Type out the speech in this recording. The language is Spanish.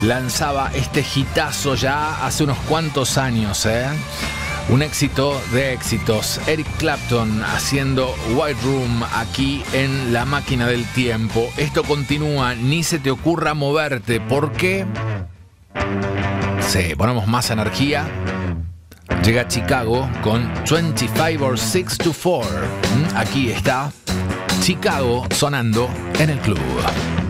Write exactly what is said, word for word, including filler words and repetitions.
lanzaba este hitazo ya hace unos cuantos años, ¿eh? Un éxito de éxitos. Eric Clapton haciendo White Room aquí en La Máquina del Tiempo. Esto continúa, ni se te ocurra moverte. ¿Por qué? Sí, ponemos más energía. Llega Chicago con veinticinco or six to four. Aquí está Chicago sonando en el club.